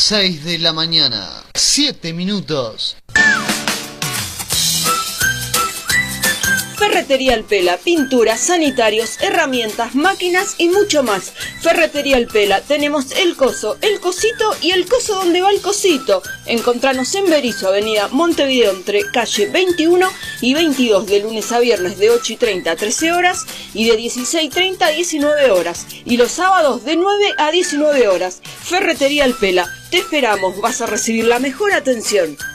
6 de la mañana, 7 minutos. Ferretería El Pela, pinturas, sanitarios, herramientas, máquinas y mucho más. Ferretería El Pela, tenemos el coso, el cosito y el coso donde va el cosito. Encontranos en Berisso, avenida Montevideo, entre calle 21 y 22, de lunes a viernes de 8:30 a 13 horas y de 16:30 a 19 horas. Y los sábados de 9 a 19 horas. Ferretería El Pela, te esperamos, vas a recibir la mejor atención.